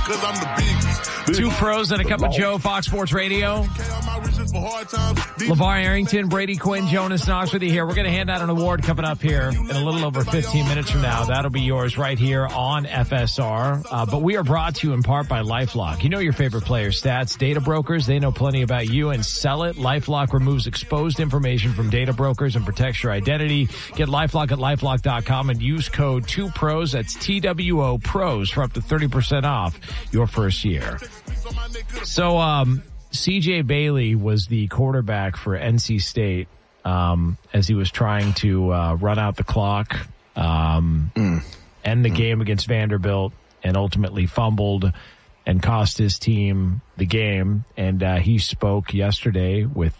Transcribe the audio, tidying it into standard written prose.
Two pros and a cup of Joe, Fox Sports Radio. LeVar Arrington, Brady Quinn, Jonas Knox with you here. We're going to hand out an award coming up here in a little over 15 minutes from now. That'll be yours right here on FSR. But we are brought to you in part by LifeLock. You know your favorite player stats. Data brokers, they know plenty about you and sell it. LifeLock removes exposed information from data brokers and protects your identity. Get LifeLock at LifeLock.com and use code 2PROS. That's TWO PROS for up to 30% off your first year. So, CJ Bailey was the quarterback for NC State as he was trying to run out the clock, end the game against Vanderbilt, and ultimately fumbled and cost his team the game. And he spoke yesterday with